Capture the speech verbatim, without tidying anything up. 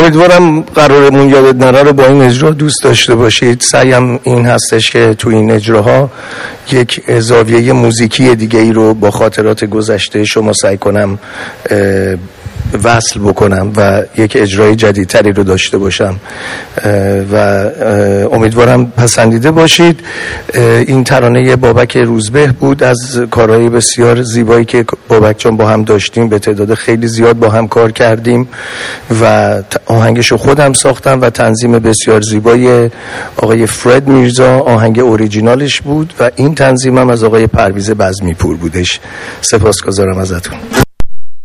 امیدوارم قرارمون یادت نره رو با این اجرا دوست داشته باشید. سعیم این هستش که تو این اجراها یک زاویه موزیکی دیگه ای رو با خاطرات گذشته شما سعی کنم وصل بکنم و یک اجرای جدیدتری رو داشته باشم و امیدوارم پسندیده باشید. این ترانه بابک روزبه بود از کارهای بسیار زیبایی که بابک جان با هم داشتیم. به تعداد خیلی زیاد با هم کار کردیم و آهنگشو خودم ساختم و تنظیم بسیار زیبای آقای فرد میرزا آهنگ اوریجینالش بود و این تنظیمم از آقای پرویز بزمی پور بودش. سپاسگزارم ازتون.